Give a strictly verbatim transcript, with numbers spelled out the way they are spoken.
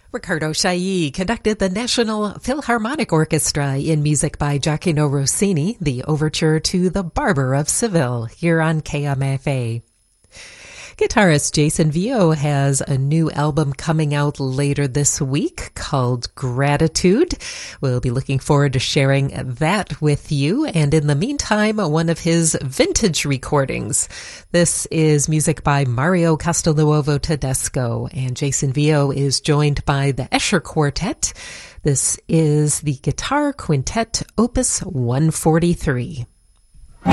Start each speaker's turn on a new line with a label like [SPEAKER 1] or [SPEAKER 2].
[SPEAKER 1] Riccardo Chailly conducted the National Philharmonic Orchestra in music by Gioachino Rossini, the overture to The Barber of Seville, here on K M F A. Guitarist Jason Vio has a new album coming out later this week called Gratitude. We'll be looking forward to sharing that with you. And in the meantime, one of his vintage recordings. This is music by Mario Castelnuovo Tedesco, and Jason Vio is joined by the Escher Quartet. This is the Guitar Quintet Opus one forty-three.